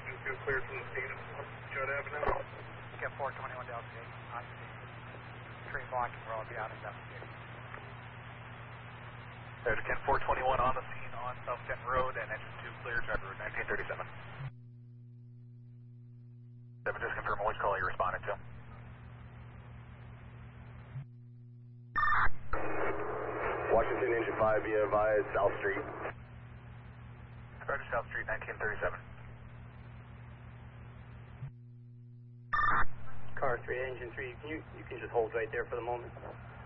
Engine 2 cleared from the scene of Judd Avenue. Get 421 Delta 8 on scene. Tree blocking road, be out investigating. There's Ken 421 on the scene on South Kent Road and engine 2 clear, driver 1937. 7, just confirm which call you're responding to. Washington Engine 5 via South Street. Roger, South Street 1937. Car 3, Engine 3, you can just hold right there for the moment.